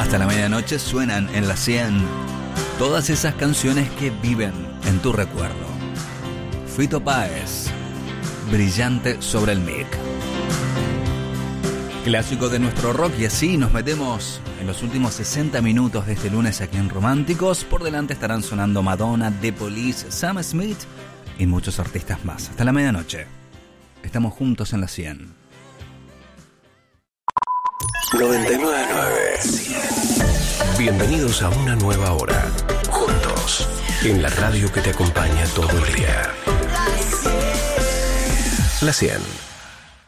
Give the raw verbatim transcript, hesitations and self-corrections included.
Hasta la medianoche suenan en la cien todas esas canciones que viven en tu recuerdo. Fito Páez, Brillante sobre el mic. Clásico de nuestro rock, y así nos metemos en los últimos sesenta minutos de este lunes aquí en Románticos. Por delante estarán sonando Madonna, The Police, Sam Smith y muchos artistas más. Hasta la medianoche. Estamos juntos en la cien. noventa y nueve punto nueve. Bienvenidos a una nueva hora. Juntos. En la radio que te acompaña todo el día. La cien.